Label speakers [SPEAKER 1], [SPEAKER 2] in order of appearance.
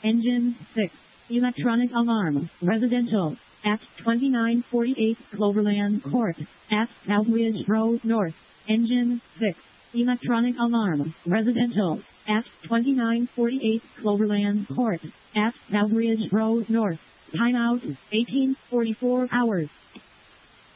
[SPEAKER 1] Engine 6. Electronic alarm. Residential. At 2948 Cloverland Court. At Southridge Road North. Engine 6. Electronic alarm. Residential. At 2948 Cloverland Court. At Southridge Road North. Timeout 1844 hours.